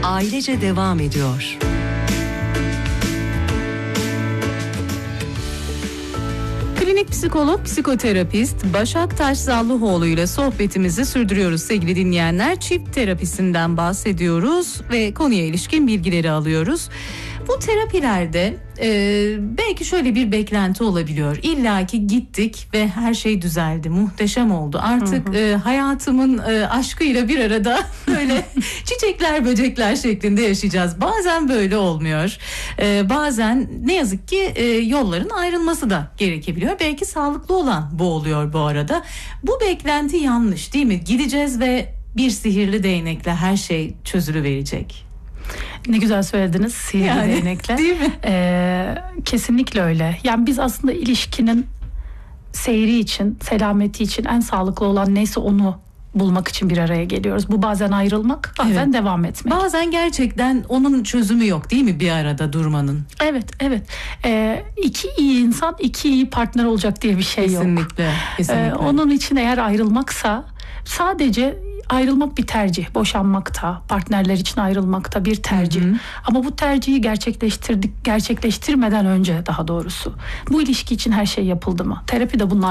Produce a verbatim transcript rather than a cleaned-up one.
ailece devam ediyor. Klinik psikolog, psikoterapist Başak Taşzallıoğlu ile sohbetimizi sürdürüyoruz sevgili dinleyenler. Çift terapisinden bahsediyoruz ve konuya ilişkin bilgileri alıyoruz. Bu terapilerde e, belki şöyle bir beklenti olabiliyor. İlla ki gittik ve her şey düzeldi, muhteşem oldu. Artık hı hı. E, hayatımın e, aşkıyla bir arada böyle çiçekler, böcekler şeklinde yaşayacağız. Bazen böyle olmuyor. E, bazen ne yazık ki e, yolların ayrılması da gerekebiliyor. Belki sağlıklı olan bu oluyor bu arada. Bu beklenti yanlış, değil mi? Gideceğiz ve bir sihirli değnekle her şey çözülüverecek. Ne güzel söylediniz, sihirli yani, değnekle. Değil mi? Ee, kesinlikle öyle. Yani biz aslında ilişkinin seyri için, selameti için en sağlıklı olan neyse onu bulmak için bir araya geliyoruz. Bu bazen ayrılmak, bazen evet. devam etmek. Bazen gerçekten onun çözümü yok, değil mi, bir arada durmanın? Evet, evet. Ee, iki iyi insan, iki iyi partner olacak diye bir şey kesinlikle, yok. Kesinlikle. Kesinlikle. Ee, onun için eğer ayrılmaksa sadece ayrılmak bir tercih. Boşanmakta, partnerler için ayrılmakta bir tercih. Hı hı. Ama bu tercihi gerçekleştirdik, gerçekleştirmeden önce daha doğrusu bu ilişki için her şey yapıldı mı? Terapi de bunlar